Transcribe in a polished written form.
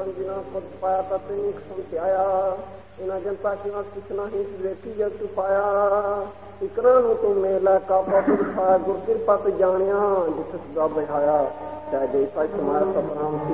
जिना खुद पाया तत्व समझाया इन्हें जनता की कितना ही देखी जग पाया इकरा तू मेला का पद गुर कृपा जानिया जिस सदा बिठाया चाहे जैसा तुम्हारा सतनाम